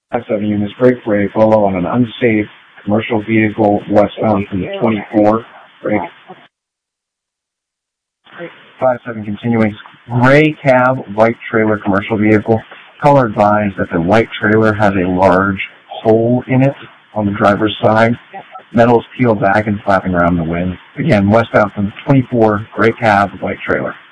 5-7 units brake for a follow on an unsafe commercial vehicle westbound from the 24. Brake. 5-7 continuing. Gray cab, white trailer, commercial vehicle. Caller advised that the white trailer has a large hole in it on the driver's side. Metal is peeled back and flapping around in the wind. Again, westbound from 24, gray cab, white trailer.